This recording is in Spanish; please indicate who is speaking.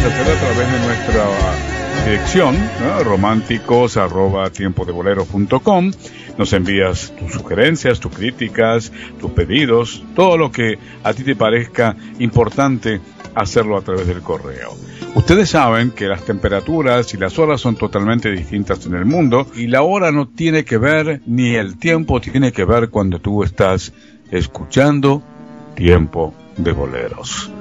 Speaker 1: puedes hacer a través de nuestra dirección, ¿no? románticos@tiempodebolero.com. Nos envías tus sugerencias, tus críticas, tus pedidos, todo lo que a ti te parezca importante, hacerlo a través del correo. Ustedes saben que las temperaturas y las horas son totalmente distintas en el mundo, y la hora no tiene que ver, ni el tiempo tiene que ver cuando tú estás escuchando Tiempo de Boleros.